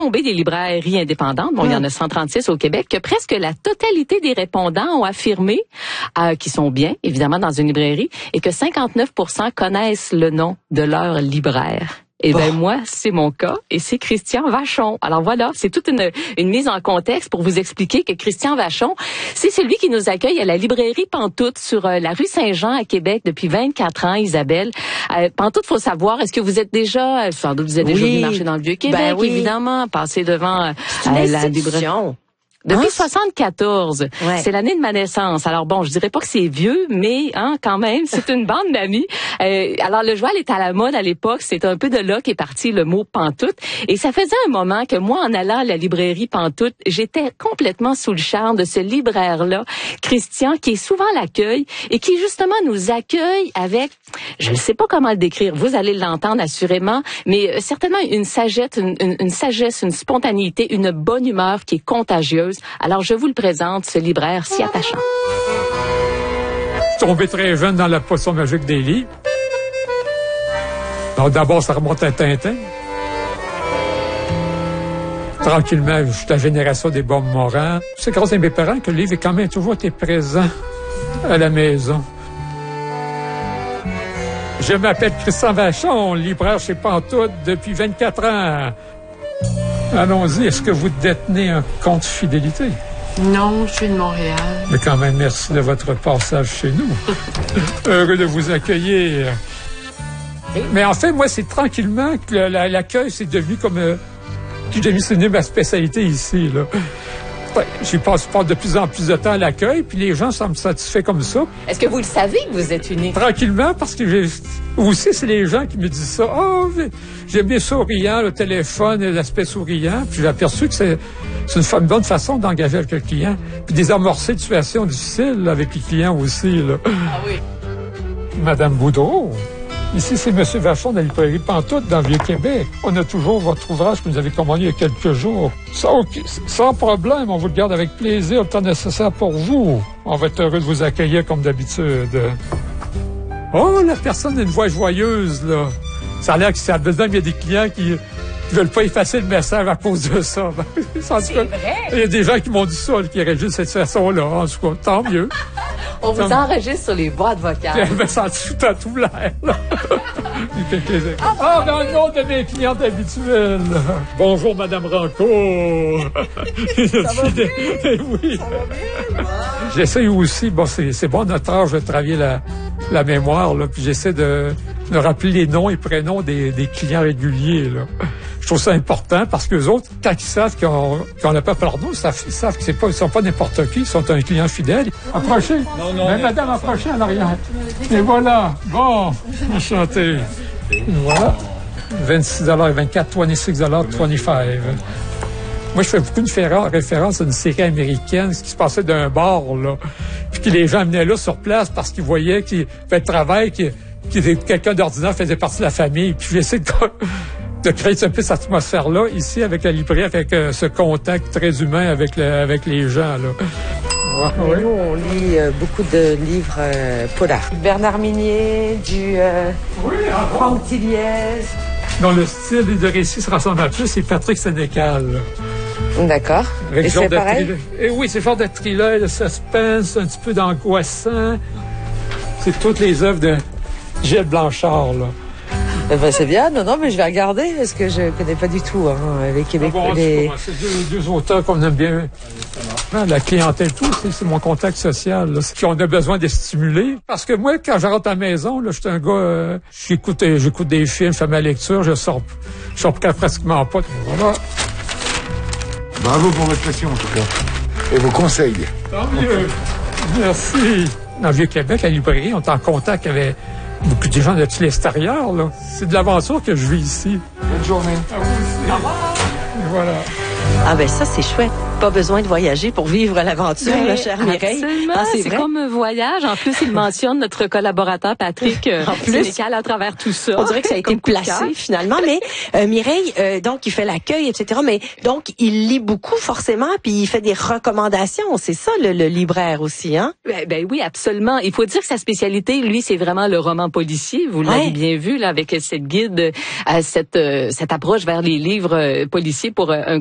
tombée des librairies indépendantes, bon, il y en a 136 au Québec, que presque la totalité des répondants ont affirmé qu'ils sont bien, évidemment, dans une librairie, et que 59% connaissent le nom de leur libraire. Et ben moi, c'est mon cas, et c'est Christian Vachon. Alors voilà, c'est toute une mise en contexte pour vous expliquer que Christian Vachon, c'est celui qui nous accueille à la librairie Pantoute sur la rue Saint-Jean à Québec depuis 24 ans, Isabelle. Pantoute, faut savoir, est-ce que vous êtes déjà, sans doute vous êtes déjà venu marcher dans le Vieux-Québec, évidemment, passer devant la librairie. Depuis 74, c'est l'année de ma naissance. Alors bon, je dirais pas que c'est vieux, mais quand même, c'est une bande d'amis. Alors le joual est à la mode à l'époque, c'est un peu de là qu'est parti le mot Pantoute. Et ça faisait un moment que moi, en allant à la librairie Pantoute, j'étais complètement sous le charme de ce libraire-là, Christian, qui est souvent à l'accueil et qui justement nous accueille avec, je ne sais pas comment le décrire, vous allez l'entendre assurément, mais certainement une sagesse, une spontanéité, une bonne humeur qui est contagieuse. Alors, je vous le présente, ce libraire si attachant. Tombé très jeune dans la potion magique des livres. Donc, d'abord, ça remonte à Tintin. Tranquillement, je suis la génération des Bob Morand. C'est grâce à mes parents que le livre a quand même toujours été présent à la maison. Je m'appelle Christian Vachon, libraire chez Pantoute depuis 24 ans. Allons-y, est-ce que vous détenez un compte fidélité? Non, je suis de Montréal. Mais quand même, merci de votre passage chez nous. Heureux de vous accueillir. Mais en fait, moi, c'est tranquillement que l'accueil, c'est devenu comme... J'ai devenu ma spécialité ici, là. Ouais, j'y passe de plus en plus de temps à l'accueil, puis les gens semblent satisfaits comme ça. Est-ce que vous le savez que vous êtes unique? Tranquillement, parce que aussi, c'est les gens qui me disent ça. Oh, j'aime bien souriant, le téléphone et l'aspect souriant. Puis j'ai aperçu que c'est une bonne façon d'engager avec le client. Puis désamorcer de situations difficiles avec les clients aussi, là. Ah oui. Madame Boudreau. Ici, c'est M. Vachon de la librairie Pantoute dans le Vieux-Québec. On a toujours votre ouvrage que vous avez commandé il y a quelques jours. Sans problème, on vous le garde avec plaisir, le temps nécessaire pour vous. On va être heureux de vous accueillir comme d'habitude. Oh, la personne a une voix joyeuse, là. Ça a l'air que ça a besoin, il y a des clients qui veulent pas effacer le message à cause de ça. C'est vrai? Il y a des gens qui m'ont dit ça, qui réagissent cette façon-là. En tout cas, tant mieux. On vous enregistre sur les boîtes vocales. Je me sens tout à tout l'air, là. Il fait plaisir. Ah, dans le nom de mes clientes habituelles. Bonjour, Madame Rancourt. Ça va bien? Oui. Ça va bien? J'essaie aussi, bon, c'est bon notre âge de travailler la mémoire, là, puis j'essaie de rappeler les noms et prénoms des clients réguliers, là. Je trouve ça important parce que les autres, quand ils savent qu'on n'a pas pardon, ils savent que ils sont pas n'importe qui, ils sont un client fidèle. Approchez. Non. Mais madame, approchez en arrière. Et voilà. Bon. Enchanté. Voilà. $26, 24, $26, 25. Moi, je fais beaucoup de référence à une série américaine, ce qui se passait d'un bar, là. Puis que les gens venaient là sur place parce qu'ils voyaient qu'il fait le travail, que quelqu'un d'ordinaire faisait partie de la famille. Puis j'essaie de créer un peu cette atmosphère-là, ici, avec la librairie, avec ce contact très humain avec les gens, là. Nous, on lit beaucoup de livres polars. Bernard Minier, Franck Tilliez. Dont le style de récit se ressemble à plus, c'est Patrick Sénécal. D'accord. Avec et c'est pareil? Oui, c'est le genre de thriller, de suspense, un petit peu d'angoissant. C'est toutes les œuvres de Gilles Blanchard, là. C'est bien, non, mais je vais regarder parce que je connais pas du tout les Québécois. C'est deux auteurs qu'on aime bien. La clientèle, tout, c'est mon contact social, là, qu'on a besoin de stimuler. Parce que moi, quand je rentre à la maison, là, je suis un gars, j'écoute des films, je fais ma lecture, je sors pratiquement pas. Voilà. Bravo pour votre passion, en tout cas. Et vos conseils. Tant mieux. Merci. Dans le Vieux-Québec, la librairie, on est en contact avec beaucoup de gens de tout l'extérieur, là. C'est de l'aventure que je vis ici. Bonne journée. À vous aussi. Au revoir. Et voilà. Ah ben ça, c'est chouette. Pas besoin de voyager pour vivre l'aventure, ma chère Mireille. Absolument, Ah, c'est comme un voyage. En plus, il mentionne notre collaborateur Patrick Sénécal à travers tout ça. On dirait que ça a été placé finalement. Mais Mireille, donc il fait l'accueil, etc. Mais donc il lit beaucoup forcément, puis il fait des recommandations. C'est ça le libraire aussi, hein? Ben oui, absolument. Il faut dire que sa spécialité, lui, c'est vraiment le roman policier. Vous l'avez bien vu là avec cette guide, cette approche vers les livres policiers pour un